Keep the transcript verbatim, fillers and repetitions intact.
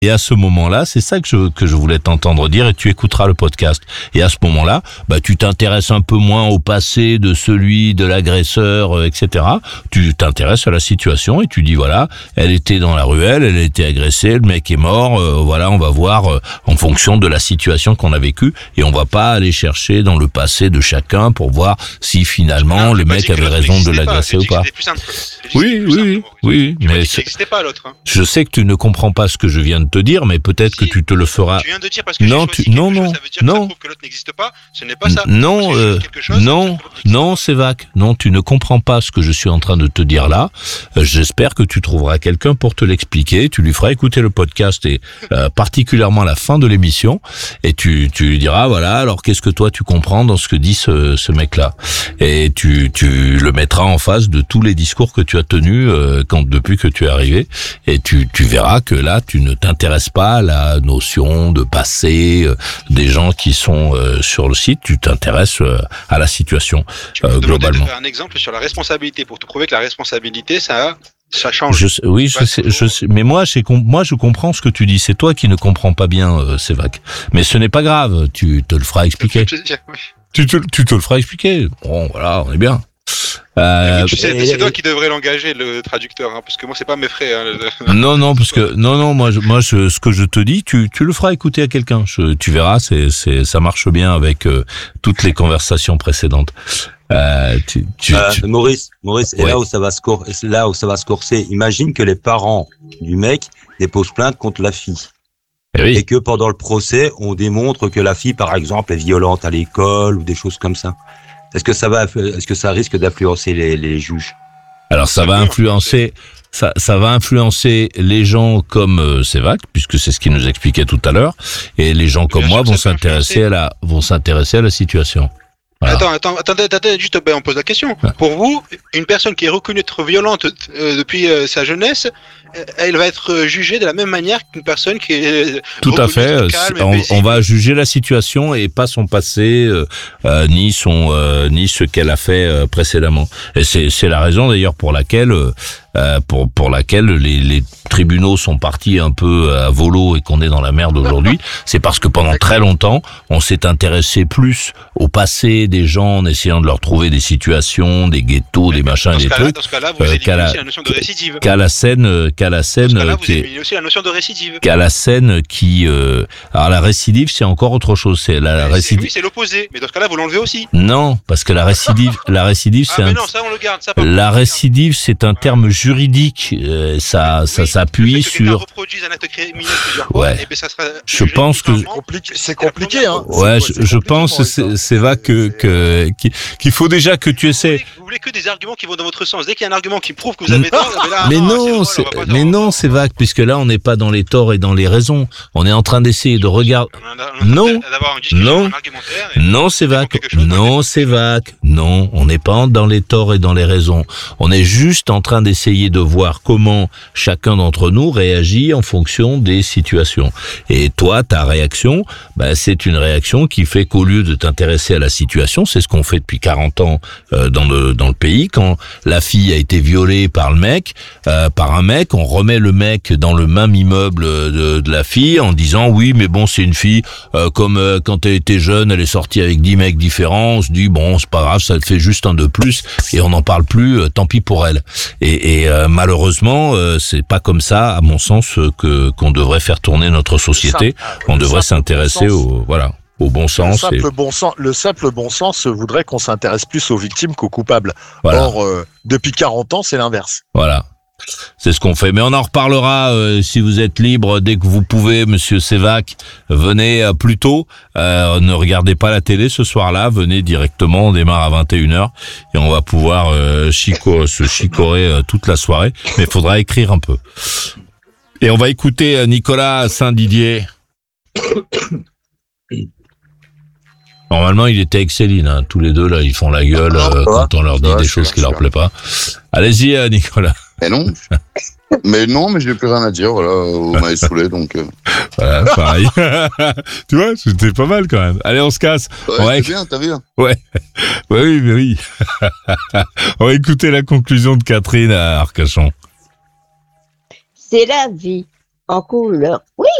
Et à ce moment-là, c'est ça que je, que je voulais t'entendre dire, et tu écouteras le podcast. Et à ce moment-là, bah, tu t'intéresses un peu moins au passé de celui, de l'agresseur, euh, et cetera. Tu t'intéresses à la situation et tu dis, voilà, elle était dans la ruelle, elle a été agressée, le mec est mort, euh, voilà, on va voir euh, en fonction de la situation qu'on a vécue, et on va pas aller chercher dans le passé de chacun pour voir si finalement non, le mec avait raison de l'agresser ou pas. Oui, oui, oui, mais ça n'existait pas l'autre. Hein. Je sais que tu ne comprends pas ce que je viens de te dire, mais peut-être si, que tu te le feras. Tu viens de dire parce que non, j'ai tu... non, chose, non, ça veut dire non. que ça prouve que l'autre n'existe pas. Ce n'est pas ça. Non, euh, chose, non, non, c'est vague. Non, tu ne comprends pas ce que je suis en train de te dire là. Euh, j'espère que tu trouveras quelqu'un pour te l'expliquer. Tu lui feras écouter le podcast et euh, particulièrement la fin de l'émission, et tu, tu lui diras, voilà, alors qu'est-ce que toi tu comprends dans ce que dit ce, ce mec-là, et tu, tu le mettras en face de tous les discours que tu as tenus euh, quand depuis que tu es arrivé, et tu, tu verras que là, tu ne t'intéresses pas à la notion de passé euh, des gens qui sont euh, sur le site, tu t'intéresses euh, à la situation tu euh, globalement. De faire un exemple sur la responsabilité pour te prouver que la responsabilité, ça, ça change. Je sais, oui, je sais, je sais, mais moi, j'ai, moi, je comprends ce que tu dis. C'est toi qui ne comprends pas bien, euh, Sévac. Mais ce n'est pas grave. Tu te le feras expliquer. Tu te, tu te le feras expliquer. Bon, voilà, on est bien. Euh, tu sais, c'est toi qui devrais l'engager, le traducteur, hein, parce que moi c'est pas mes frais. Hein, le... Non, non, parce que non, non, moi, je, moi, je, ce que je te dis, tu, tu le feras écouter à quelqu'un. Je, tu verras, c'est, c'est, ça marche bien avec euh, toutes les conversations précédentes. Euh, tu, tu, euh, tu... Maurice, Maurice, ouais. et là où ça va se cor... là où ça va se corser, imagine que les parents du mec déposent plainte contre la fille. Et, oui. Et que pendant le procès, on démontre que la fille, par exemple, est violente à l'école ou des choses comme ça. Est-ce que ça va, est-ce que ça risque d'influencer les, les juges? Alors ça va influencer, ça, ça va influencer les gens comme euh, Sévac, puisque c'est ce qu'il nous expliquait tout à l'heure, et les gens comme moi vont s'intéresser à la, vont s'intéresser à la situation. Voilà. Attends, attends, attendez, attendez, juste, ben, on pose la question. Ah. Pour vous, une personne qui est reconnue être violente euh, depuis euh, sa jeunesse, euh, elle va être jugée de la même manière qu'une personne qui est tout à fait. On, on va juger la situation et pas son passé, euh, euh, ni son, euh, ni ce qu'elle a fait euh, précédemment. Et c'est, c'est la raison d'ailleurs pour laquelle, euh, pour pour laquelle les, les tribunaux sont partis un peu à volo et qu'on est dans la merde aujourd'hui. C'est parce que pendant très longtemps, on s'est intéressé plus au passé des gens en essayant de leur trouver des situations, des ghettos, des machins, des trucs. Dans ce cas-là, vous éliminez aussi la notion de récidive. Qu'à la scène, qu'à la scène, dans ce cas-là, vous qui éliminez aussi la notion de récidive. Qu'à la scène qui, euh, alors la récidive, c'est encore autre chose. C'est la, la récidive. Oui, c'est l'opposé. Mais dans ce cas-là, vous l'enlevez aussi. Non, parce que la récidive, la récidive, c'est ah, mais un. non, ça on le garde. Ça, la récidive, c'est un terme juridique. Euh, ça, oui, ça s'appuie sur. Reproduise un acte criminel plusieurs fois, ouais. Et ben ça sera je pense que. C'est compliqué, c'est compliqué, hein. Ouais, je, je pense, c'est, c'est va que, que, qu'il faut déjà que tu essaies. Vous voulez, vous voulez que des arguments qui vont dans votre sens. Dès qu'il y a un argument qui prouve que vous avez tort, mais là, mais non, non c'est, c'est mais non, c'est vague, puisque là, on n'est pas dans les torts et dans les raisons. On est en train d'essayer de regarder. Non, non, non, c'est vague. Non, c'est vague. Non, on n'est pas dans les torts et dans les raisons. On est juste en train d'essayer de voir comment chacun d'entre nous réagit en fonction des situations. Et toi, ta réaction, ben, c'est une réaction qui fait qu'au lieu de t'intéresser à la situation, c'est ce qu'on fait depuis quarante ans euh, dans le dans le pays, quand la fille a été violée par le mec, euh, par un mec, on remet le mec dans le même immeuble de, de la fille en disant oui, mais bon, c'est une fille, euh, comme euh, quand elle était jeune, elle est sortie avec dix mecs différents, on se dit bon, c'est pas grave, ça fait juste un de plus et on n'en parle plus, euh, tant pis pour elle. Et, et euh, malheureusement, euh, c'est pas comme ça, à mon sens, que qu'on devrait faire tourner notre société. On devrait s'intéresser au voilà. Au bon sens. Le simple, et... bon sens, le simple bon sens voudrait qu'on s'intéresse plus aux victimes qu'aux coupables. Voilà. Or, euh, depuis quarante ans, c'est l'inverse. Voilà. C'est ce qu'on fait. Mais on en reparlera euh, si vous êtes libre dès que vous pouvez, Monsieur Sévac. Venez euh, plus tôt. Euh, ne regardez pas la télé ce soir-là. Venez directement. On démarre à vingt et une heures et on va pouvoir euh, chico, se chicorer euh, toute la soirée. Mais il faudra écrire un peu. Et on va écouter Nicolas Saint-Didier. Normalement, il était avec Céline, hein. Tous les deux, là, ils font la gueule euh, quand on leur dit des choses qui leur plaisent pas. Allez-y, euh, Nicolas. Mais non. mais non, mais j'ai plus rien à dire, voilà. Vous m'avez saoulé, donc... Euh... Voilà, pareil. Tu vois, c'était pas mal, quand même. Allez, on se casse. Ouais, on va... c'est bien, t'as vu. Ouais. Ouais, oui, mais oui. On va écouter la conclusion de Catherine à Arcachon. C'est la vie. En couleur. Oui.